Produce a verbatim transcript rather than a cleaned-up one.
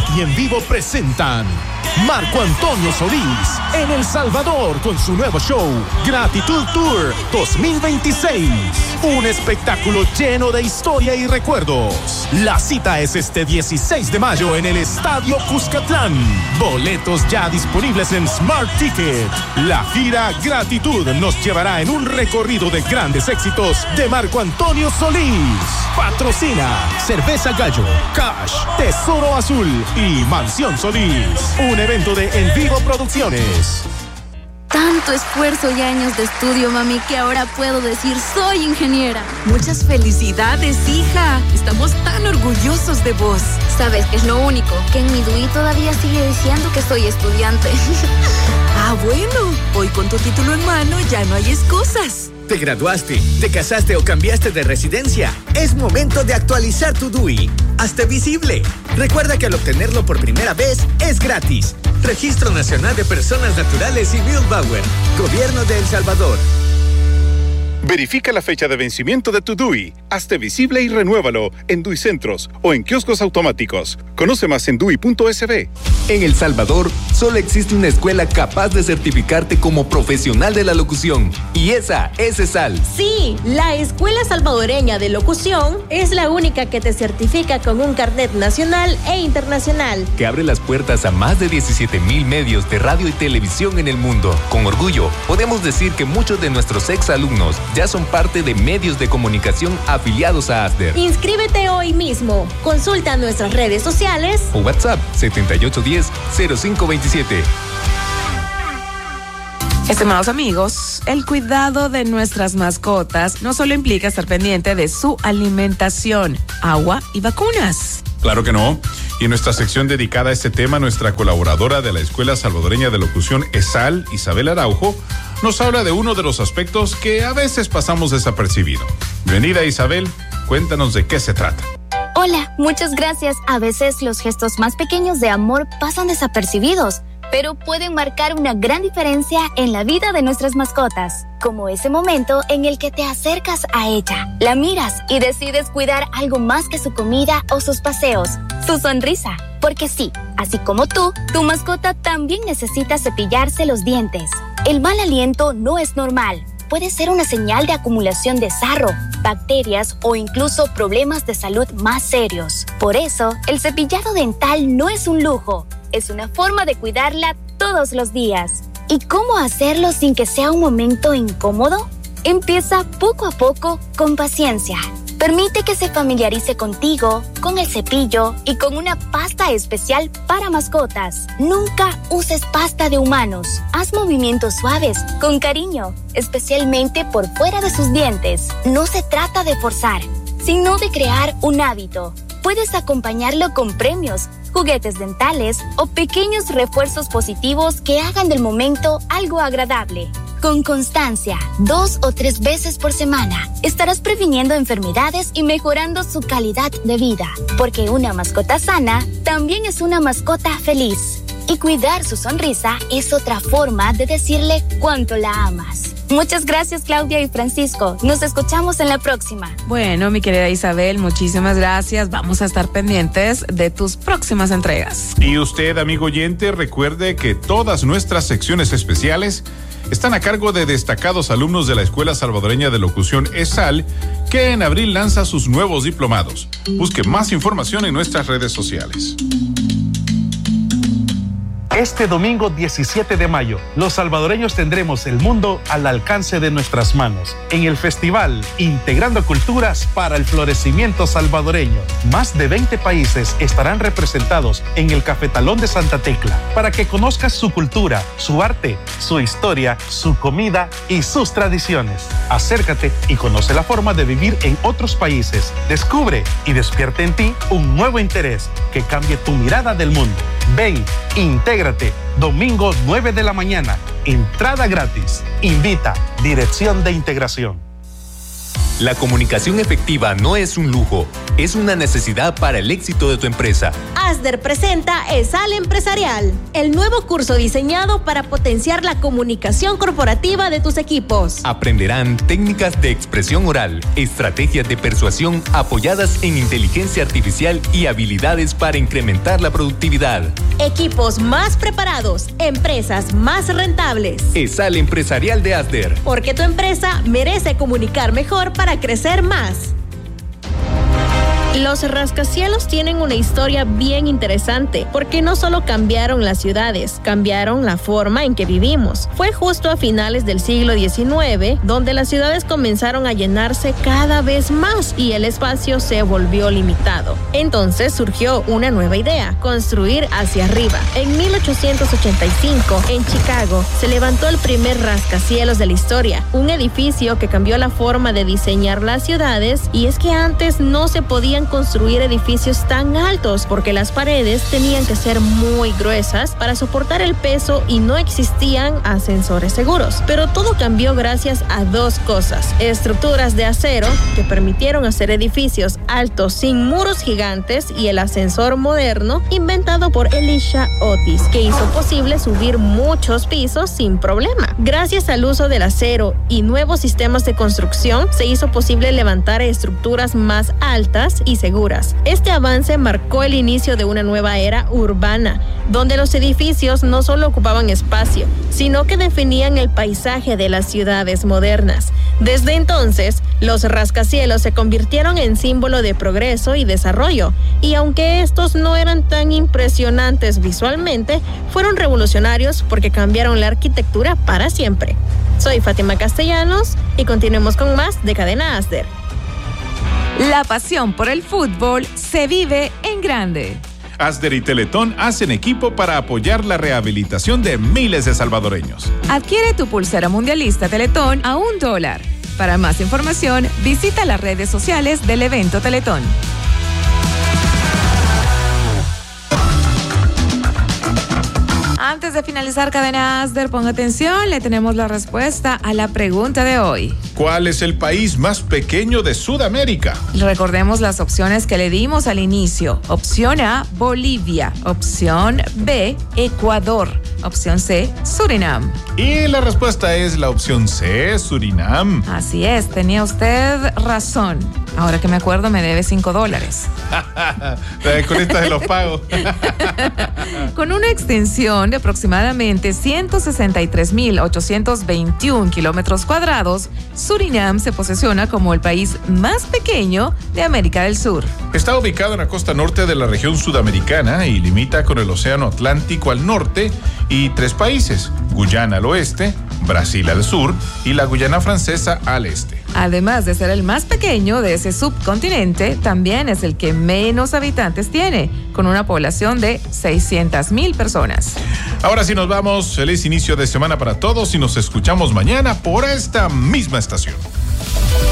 y En Vivo presentan Marco Antonio Solís en El Salvador con su nuevo show Gratitud Tour dos mil veintiséis. Un espectáculo lleno de historia y recuerdos. La cita es este dieciséis de mayo en el Estadio Cuscatlán. Boletos ya disponibles en Smart Ticket. La gira Gratitud nos llevará en un recorrido de grandes éxitos de Marco Antonio Solís. Patrocina Cerveza Gallo, Cash, Tesoro Azul y Mansión Solís. Un evento de En Vivo Producciones. Tanto esfuerzo y años de estudio, mami, que ahora puedo decir soy ingeniera. Muchas felicidades, hija. Estamos tan orgullosos de vos. ¿Sabes qué es lo único? Que en mi D U I todavía sigue diciendo que soy estudiante. Ah, bueno. Hoy con tu título en mano ya no hay excusas. ¿Te graduaste, te casaste o cambiaste de residencia? Es momento de actualizar tu D U I. Hazte visible. Recuerda que al obtenerlo por primera vez es gratis. Registro Nacional de Personas Naturales y Bildbauer. Gobierno de El Salvador. Verifica la fecha de vencimiento de tu D U I. Hazte visible y renuévalo en D U I Centros o en kioscos automáticos. Conoce más en D U I punto S B. En El Salvador, solo existe una escuela capaz de certificarte como profesional de la locución. Y esa es ESAL. Sí, la Escuela Salvadoreña de Locución es la única que te certifica con un carnet nacional e internacional. Que abre las puertas a más de diecisiete mil medios de radio y televisión en el mundo. Con orgullo, podemos decir que muchos de nuestros exalumnos ya son parte de medios de comunicación afiliados a ASDER. Inscríbete hoy mismo. Consulta nuestras redes sociales o WhatsApp setenta y ocho diez cero cinco veintisiete. Estimados amigos, el cuidado de nuestras mascotas no solo implica estar pendiente de su alimentación, agua y vacunas. Claro que no. Y en nuestra sección dedicada a este tema, nuestra colaboradora de la Escuela Salvadoreña de Locución, ESAL, Isabel Araujo, nos habla de uno de los aspectos que a veces pasamos desapercibido. Bienvenida, Isabel. Cuéntanos de qué se trata. Hola, muchas gracias. A veces los gestos más pequeños de amor pasan desapercibidos, pero pueden marcar una gran diferencia en la vida de nuestras mascotas. Como ese momento en el que te acercas a ella, la miras y decides cuidar algo más que su comida o sus paseos, su sonrisa. Porque sí, así como tú, tu mascota también necesita cepillarse los dientes. El mal aliento no es normal. Puede ser una señal de acumulación de sarro, bacterias o incluso problemas de salud más serios. Por eso, el cepillado dental no es un lujo, es una forma de cuidarla todos los días. ¿Y cómo hacerlo sin que sea un momento incómodo? Empieza poco a poco con paciencia. Permite que se familiarice contigo, con el cepillo y con una pasta especial para mascotas. Nunca uses pasta de humanos. Haz movimientos suaves, con cariño, especialmente por fuera de sus dientes. No se trata de forzar, sino de crear un hábito. Puedes acompañarlo con premios, juguetes dentales o pequeños refuerzos positivos que hagan del momento algo agradable. Con constancia, dos o tres veces por semana, estarás previniendo enfermedades y mejorando su calidad de vida. Porque una mascota sana también es una mascota feliz. Y cuidar su sonrisa es otra forma de decirle cuánto la amas. Muchas gracias, Claudia y Francisco. Nos escuchamos en la próxima. Bueno, mi querida Isabel, muchísimas gracias. Vamos a estar pendientes de tus próximas entregas. Y usted, amigo oyente, recuerde que todas nuestras secciones especiales están a cargo de destacados alumnos de la Escuela Salvadoreña de Locución ESAL, que en abril lanza sus nuevos diplomados. Busque más información en nuestras redes sociales. Este domingo diecisiete de mayo, los salvadoreños tendremos el mundo al alcance de nuestras manos en el festival Integrando Culturas para el Florecimiento Salvadoreño. Más de veinte países estarán representados en el Cafetalón de Santa Tecla para que conozcas su cultura, su arte, su historia, su comida y sus tradiciones. Acércate y conoce la forma de vivir en otros países. Descubre y despierte en ti un nuevo interés que cambie tu mirada del mundo. Ven, intégrate. Domingo nueve de la mañana. Entrada gratis. Invita Dirección de Integración. La comunicación efectiva no es un lujo, es una necesidad para el éxito de tu empresa. Asder presenta ESAL Empresarial, el nuevo curso diseñado para potenciar la comunicación corporativa de tus equipos. Aprenderán técnicas de expresión oral, estrategias de persuasión apoyadas en inteligencia artificial y habilidades para incrementar la productividad. Equipos más preparados, empresas más rentables. ESAL Empresarial de Asder. Porque tu empresa merece comunicar mejor para crecer más. Los rascacielos tienen una historia bien interesante, porque no solo cambiaron las ciudades, cambiaron la forma en que vivimos. Fue justo a finales del siglo diecinueve donde las ciudades comenzaron a llenarse cada vez más y el espacio se volvió limitado. Entonces surgió una nueva idea: construir hacia arriba. En mil ochocientos ochenta y cinco, en Chicago, se levantó el primer rascacielos de la historia, un edificio que cambió la forma de diseñar las ciudades, y es que antes no se podían construir edificios tan altos porque las paredes tenían que ser muy gruesas para soportar el peso y no existían ascensores seguros. Pero todo cambió gracias a dos cosas: estructuras de acero que permitieron hacer edificios altos sin muros gigantes, y el ascensor moderno inventado por Elisha Otis, que hizo posible subir muchos pisos sin problema. Gracias al uso del acero y nuevos sistemas de construcción, se hizo posible levantar estructuras más altas y seguras. Este avance marcó el inicio de una nueva era urbana, donde los edificios no solo ocupaban espacio, sino que definían el paisaje de las ciudades modernas. Desde entonces, los rascacielos se convirtieron en símbolo de progreso y desarrollo, y aunque estos no eran tan impresionantes visualmente, fueron revolucionarios porque cambiaron la arquitectura para siempre. Soy Fátima Castellanos y continuemos con más de Cadena Asder. La pasión por el fútbol se vive en grande. Asder y Teletón hacen equipo para apoyar la rehabilitación de miles de salvadoreños. Adquiere tu pulsera mundialista Teletón a un dólar. Para más información, visita las redes sociales del evento Teletón. Antes de finalizar Cadena Asder, ponga atención, le tenemos la respuesta a la pregunta de hoy. ¿Cuál es el país más pequeño de Sudamérica? Recordemos las opciones que le dimos al inicio. Opción A, Bolivia. Opción B, Ecuador. Opción C, Surinam. Y la respuesta es la opción C, Surinam. Así es, tenía usted razón. Ahora que me acuerdo, me debe cinco dólares. Con esta de los pagos. Con una extensión de aproximadamente ciento sesenta y tres mil ochocientos veintiún kilómetros cuadrados, Surinam se posiciona como el país más pequeño de América del Sur. Está ubicado en la costa norte de la región sudamericana y limita con el Océano Atlántico al norte y tres países: Guyana al oeste, Brasil al sur y la Guyana Francesa al este. Además de ser el más pequeño de ese subcontinente, también es el que menos habitantes tiene, con una población de seiscientas mil personas. Ahora sí nos vamos. Feliz inicio de semana para todos y nos escuchamos mañana por esta misma estación.